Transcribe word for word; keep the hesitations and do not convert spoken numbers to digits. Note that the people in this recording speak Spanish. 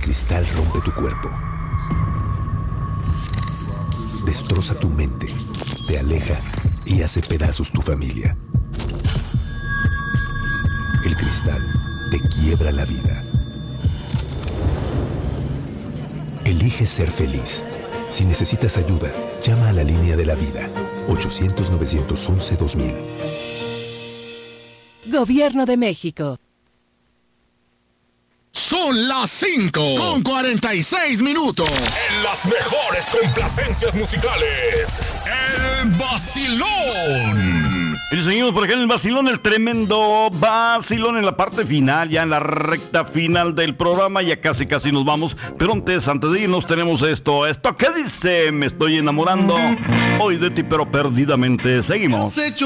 cristal rompe tu cuerpo. Destroza tu mente, te aleja y hace pedazos tu familia. El cristal te quiebra la vida. Elige ser feliz. Si necesitas ayuda, llama a la línea de la vida. ochocientos, novecientos once, dos mil. Gobierno de México. Son las cinco con cuarenta y seis minutos. En las mejores complacencias musicales, El Vacilón. Y seguimos por acá en el vacilón, el tremendo vacilón en la parte final, ya en la recta final del programa, ya casi casi nos vamos, pero antes, antes de irnos tenemos esto, esto que dice, me estoy enamorando hoy de ti pero perdidamente, seguimos.